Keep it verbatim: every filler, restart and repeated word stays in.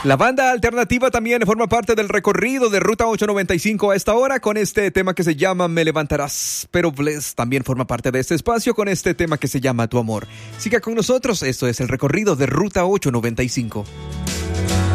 La banda alternativa también forma parte del recorrido de Ruta ochocientos noventa y cinco a esta hora con este tema que se llama Me Levantarás. Pero Bless también forma parte de este espacio con este tema que se llama Tu Amor. Siga con nosotros, esto es el recorrido de Ruta ochocientos noventa y cinco.